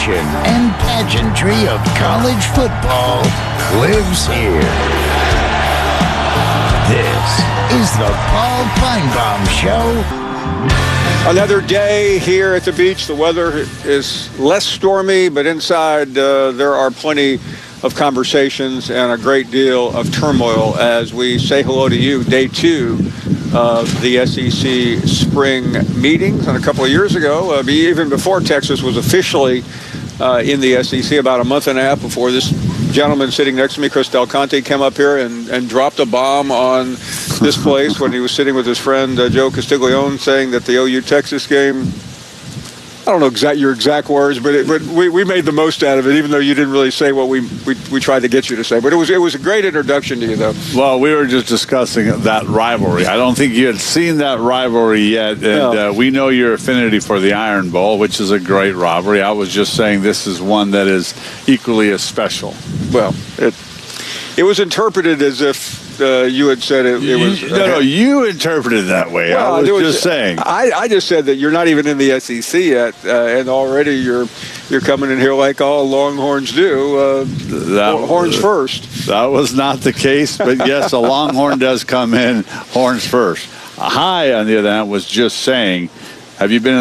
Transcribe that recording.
tradition and pageantry of college football lives here. This is the Paul Finebaum Show. Another day here at the beach. The weather is less stormy, but inside there are plenty of conversations and a great deal of turmoil as we say hello to you. Day 2 of the SEC spring meetings. And a couple of years ago, even before Texas was officially in the SEC, about a month and a half before, this gentleman sitting next to me, Chris Del Conte, came up here and dropped a bomb on this place when he was sitting with his friend Joe Castiglione, saying that the OU-Texas game, I don't know your exact words, but we made the most out of it, even though you didn't really say what we tried to get you to say. But it was a great introduction to you, though. Well, we were just discussing that rivalry. I don't think you had seen that rivalry yet, and No. We know your affinity for the Iron Bowl, which is a great rivalry. I was just saying this is one that is equally as special. Well, it was interpreted as if you had said it was... No, you interpreted it that way. Well, I was just saying. I just said that you're not even in the SEC yet, and already you're coming in here like all Longhorns do, horns first. That was not the case, but yes, a Longhorn does come in horns first. Hi, on the other hand, was just saying, have you been